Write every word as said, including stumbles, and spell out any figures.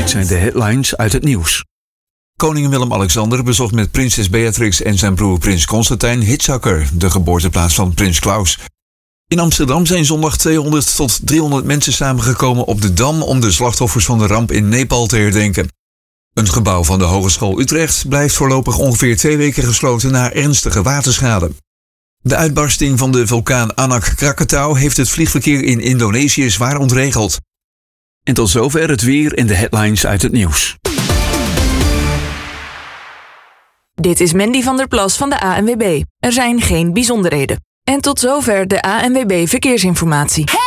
Dit zijn de headlines uit het nieuws. Koning Willem-Alexander bezocht met prinses Beatrix en zijn broer prins Constantijn Hitzacker, de geboorteplaats van prins Klaus. In Amsterdam zijn zondag tweehonderd tot driehonderd mensen samengekomen op de Dam om de slachtoffers van de ramp in Nepal te herdenken. Een gebouw van de Hogeschool Utrecht blijft voorlopig ongeveer twee weken gesloten na ernstige waterschade. De uitbarsting van de vulkaan Anak Krakatau heeft het vliegverkeer in Indonesië zwaar ontregeld. En tot zover het weer en de headlines uit het nieuws. Dit is Mandy van der Plas van de A N W B. Er zijn geen bijzonderheden. En tot zover de A N W B Verkeersinformatie.